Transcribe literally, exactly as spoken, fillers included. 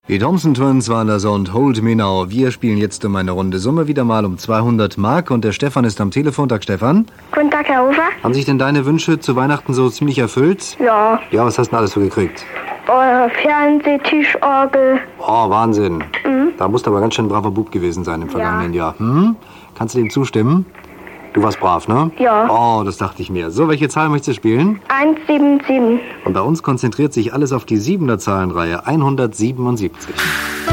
Die Thompson Twins waren das und Hold Me Now. Wir spielen jetzt um eine runde Summe, wieder mal um zweihundert Mark. Und der Stefan ist am Telefon. Tag, Stefan. Guten Tag, Herr Hofer. Haben sich denn deine Wünsche zu Weihnachten so ziemlich erfüllt? Ja. Ja, was hast du denn alles so gekriegt? Äh, Fernseh, Tischorgel. Oh, Wahnsinn. Mhm. Da musst du aber ganz schön ein braver Bub gewesen sein im vergangenen Ja. Jahr. Hm? Kannst du dem zustimmen? Du warst brav, ne? Ja. Oh, das dachte ich mir. So, welche Zahl möchtest du spielen? eins sieben sieben. Und bei uns konzentriert sich alles auf die siebener Zahlenreihe hundertsiebenundsiebzig.